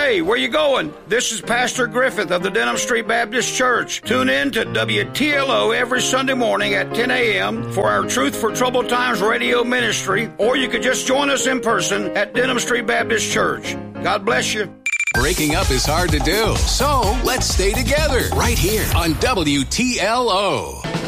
Hey, where you going? This is Pastor Griffith of the Denham Street Baptist Church. Tune in to WTLO every Sunday morning at 10 a.m. for our Truth for Troubled Times radio ministry, or you could just join us in person at Denham Street Baptist Church. God bless you. Breaking up is hard to do, so let's stay together right here on WTLO.